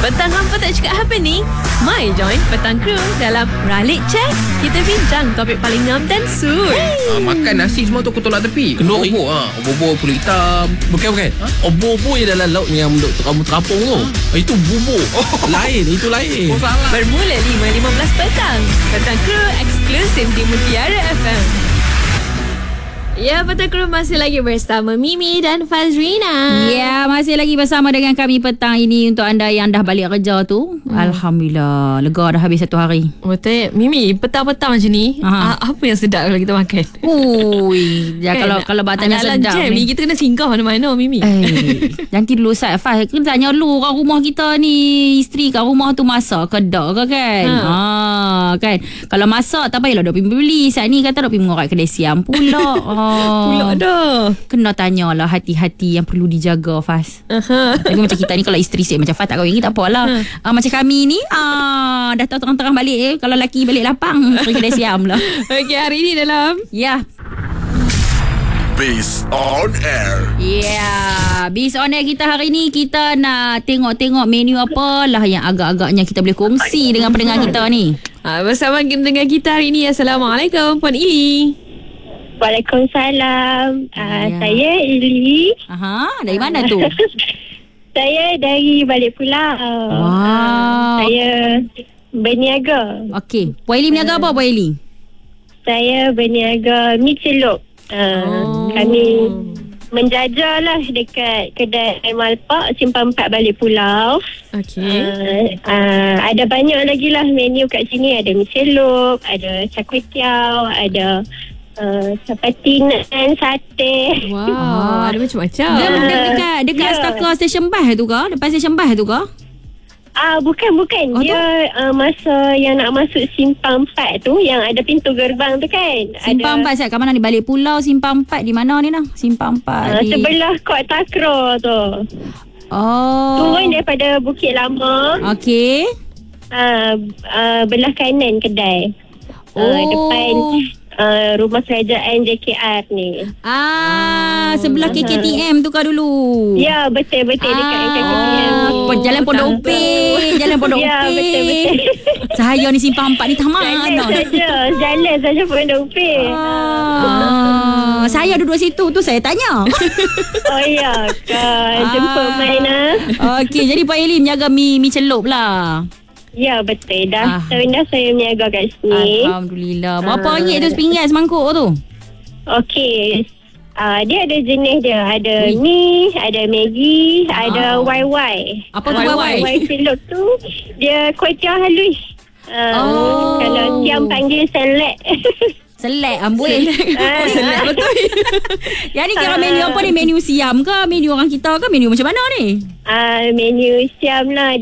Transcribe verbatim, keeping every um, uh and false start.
Petang hampa tak cakap apa ni? Mai join Petang Crew dalam Ralik Chat. Kita bincang topik paling ngam dan sur. Ah, makan nasi semua tu aku tolak tepi. Kenduri. Obor ha, obor pulut hitam. Bukan bukan. Ha? Obor-obor yang dalam laut yang duk kamu terapung tu. Ha? Itu bubur. Oh. Lain, itu lain. Oh, salah. Bermula lima lima belas petang. Petang Crew eksklusif di Mutiara F M. Ya, Petang Crew masih lagi bersama Mimi dan Fazrina. Ya, masih lagi bersama dengan kami petang ini. Untuk anda yang dah balik kerja tu, hmm. Alhamdulillah, lega dah habis satu hari. Betul. Mimi, petang-petang macam ni, Aha. apa yang sedap kalau kita makan? Ui, ya, kan? kalau kalau batang yang sedap jam ni, kita kena singgah mana-mana, Mimi. Eh, nanti dulu Ustaz Faz, kena tanya dulu kat rumah kita ni, isteri kat rumah tu masak ke tak ke kan? Ha. ha kan. Kalau masak tak payahlah dok pergi beli. Saat ni kata dok pergi mengorak kedai siam pula. Oh. Pula dah. Kena tanyalah hati-hati yang perlu dijaga, Faz. Uh-huh. Tapi macam kita ni, kalau isteri saya macam Faz tak kahwin, tak apalah. Uh. Uh, macam kami ni, uh, dah tahu terang-terang balik eh. Kalau lelaki balik lapang, pergi kedai siam lah. Okey, hari ni dalam Ya. Biz on Air. Ya, yeah. Biz on Air kita hari ni, kita nak tengok-tengok menu apalah yang agak-agaknya kita boleh kongsi dengan pendengar kita ni. Uh, bersama dengan kita hari ni, Assalamualaikum Puan Ili. Waalaikumsalam. Uh, ya. Saya Ili. Aha, dari mana tu? Saya dari Balik Pulau. Wow. Uh, saya berniaga. Okey. Puan Ili berniaga uh, apa, Puan Ili? Saya berniaga mi celup. Uh, oh. Kami menjajah lah dekat kedai Malpak, Simpang empat Balik Pulau. Okey. Uh, uh, ada banyak lagi lah menu kat sini. Ada mi celup, ada char kway teow, ada Uh, chapati dan sate. Wow, oh, ada macam-macam. Dia uh, dekat dekat yeah. Astaka Stesen Bas tu ke? Depan Stesen Bas tu ke? Ah, uh, bukan bukan. Oh, dia uh, masa yang nak masuk Simpang empat tu, yang ada pintu gerbang tu kan. Simpang empat siap kat mana ni? Balik Pulau Simpang empat di mana ni nah? Simpang empat uh, di sebelah Kot Takraw tu. Oh. Turun daripada Bukit Lama. Okey. Ah, uh, uh, belah kanan kedai. Uh, oh. Depan Uh, rumah kerajaan J K R ni. Ah, oh. Sebelah K K T M tu kah dulu? Ya, betul-betul ah. dekat K K T M ni. Jalan Pondok Upik. Jalan Pondok Upik. Ya, betul-betul. Saya ni Simpang empat ni tamat. Jalan saja. Jalan saja Pondok Upik. Ah. Ah. Saya duduk situ tu, saya tanya. Oh ya, kan. Jemput ah. main lah. Okey, jadi Puan Ili menjaga mi, mi celup lah. Ya, betul. Dah ah. tahun dah saya meniaga kat sini. Alhamdulillah. Berapa ah. ringgit tu sepinggan semangkuk tu? Okey. Uh, dia ada jenis dia. Ada Ui. mi, ada Maggi, ah. ada Y Y. Apa tu Y Y? Y Y celup tu, dia kuih tiaw halus. Uh, oh. Kalau Siam panggil selek. Selek amboi. Ah. Selek betul. Yang ni kira menu apa ni? Menu Siam ke? Menu orang kita ke? Menu macam mana ni? Ah, uh, menu Siam lah.